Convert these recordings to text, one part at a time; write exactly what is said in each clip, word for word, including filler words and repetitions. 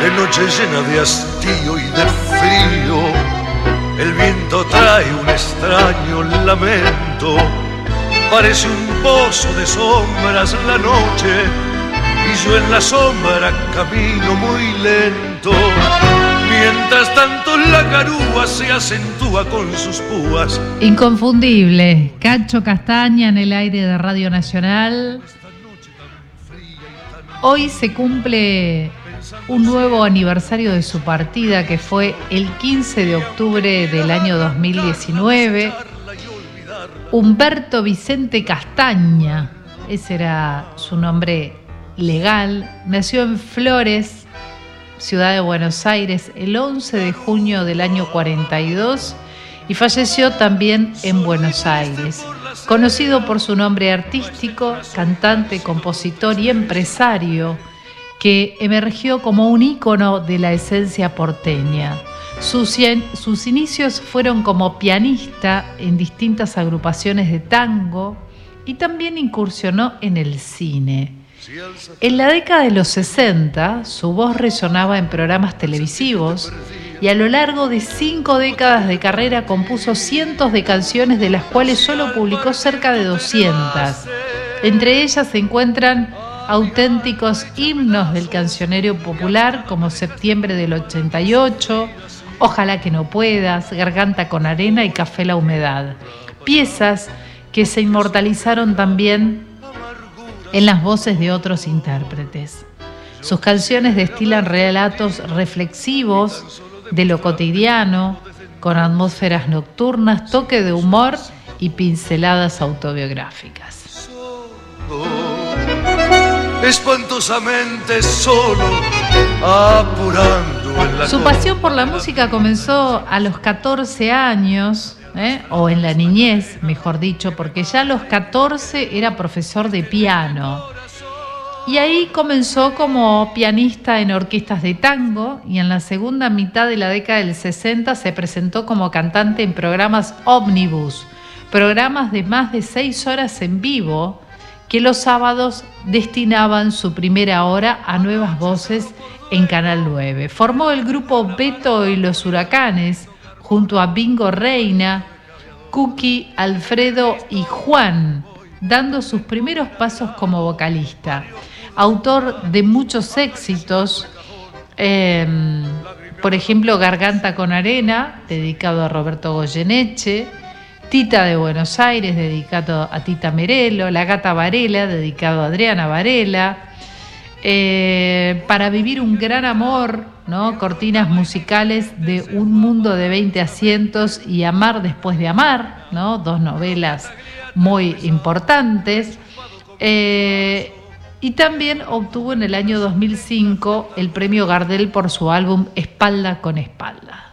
de noche llena de hastío y de frío. El viento trae un extraño lamento, parece un pozo de sombras la noche, y yo en la sombra camino muy lento. Mientras tanto la garúa se acentúa con sus púas. Inconfundible, Cacho Castaña en el aire de Radio Nacional. Hoy se cumple un nuevo aniversario de su partida, que fue el quince de octubre del año dos mil diecinueve. Humberto Vicente Castaña, ese era su nombre legal, nació en Flores, ciudad de Buenos Aires, el once de junio del año cuarenta y dos y falleció también en Buenos Aires. Conocido por su nombre artístico, cantante, compositor y empresario, que emergió como un ícono de la esencia porteña. Sus, sus inicios fueron como pianista en distintas agrupaciones de tango y también incursionó en el cine. En la década de los sesenta, su voz resonaba en programas televisivos y a lo largo de cinco décadas de carrera compuso cientos de canciones, de las cuales solo publicó cerca de doscientas. Entre ellas se encuentran auténticos himnos del cancionero popular como Septiembre del ochenta y ocho, Ojalá que no puedas, Garganta con arena y Café la humedad. Piezas que se inmortalizaron también en las voces de otros intérpretes. Sus canciones destilan relatos reflexivos de lo cotidiano, con atmósferas nocturnas, toque de humor y pinceladas autobiográficas. Espantosamente solo, apurando en la Su pasión por la música comenzó a los catorce años, ¿eh? o en la niñez, mejor dicho, porque ya a los catorce era profesor de piano. Y ahí comenzó como pianista en orquestas de tango, y en la segunda mitad de la década del sesenta se presentó como cantante en programas ómnibus, programas de más de seis horas en vivo, que los sábados destinaban su primera hora a nuevas voces en Canal nueve. Formó el grupo Beto y los Huracanes junto a Bingo Reina, Cookie, Alfredo y Juan, dando sus primeros pasos como vocalista. Autor de muchos éxitos, eh, por ejemplo, Garganta con arena, dedicado a Roberto Goyeneche, Tita de Buenos Aires, dedicado a Tita Merelo, La Gata Varela, dedicado a Adriana Varela, eh, Para vivir un gran amor, ¿no? Cortinas musicales de Un mundo de veinte asientos y Amar después de amar, ¿no? Dos novelas muy importantes. Eh, y también obtuvo en el año dos mil cinco el premio Gardel por su álbum Espalda con Espalda.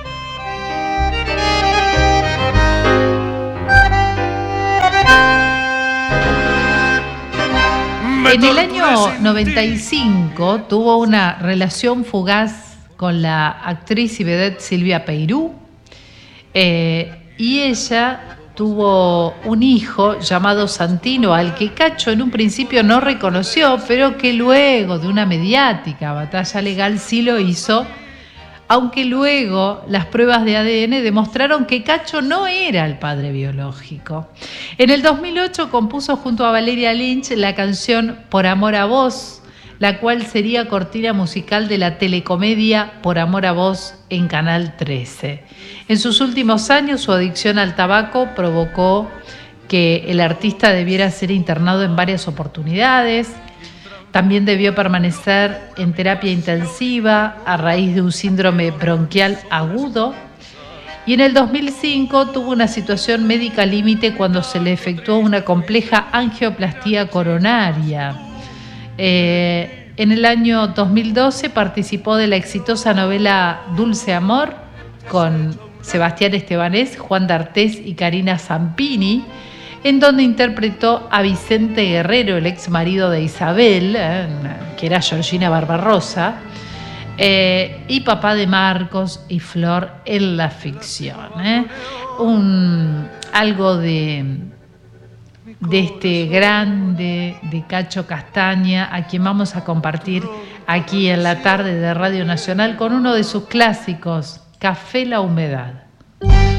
En el año noventa y cinco tuvo una relación fugaz con la actriz y vedette Silvia Peirú, eh, y ella tuvo un hijo llamado Santino, al que Cacho en un principio no reconoció, pero que luego de una mediática batalla legal sí lo hizo, aunque luego las pruebas de A D N demostraron que Cacho no era el padre biológico. En el dos mil ocho compuso junto a Valeria Lynch la canción Por amor a vos, la cual sería cortina musical de la telecomedia Por amor a vos en Canal trece. En sus últimos años, su adicción al tabaco provocó que el artista debiera ser internado en varias oportunidades. También debió permanecer en terapia intensiva a raíz de un síndrome bronquial agudo. Y en el dos mil cinco tuvo una situación médica límite cuando se le efectuó una compleja angioplastía coronaria. Eh, en el año dos mil doce participó de la exitosa novela Dulce Amor con Sebastián Estebanés, Juan D'Artés y Karina Zampini, en donde interpretó a Vicente Guerrero, el ex marido de Isabel, eh, que era Georgina Barbarosa, eh, y papá de Marcos y Flor en la ficción. Eh. Un, algo de de este grande de Cacho Castaña, a quien vamos a compartir aquí en la tarde de Radio Nacional con uno de sus clásicos, Café La Humedad.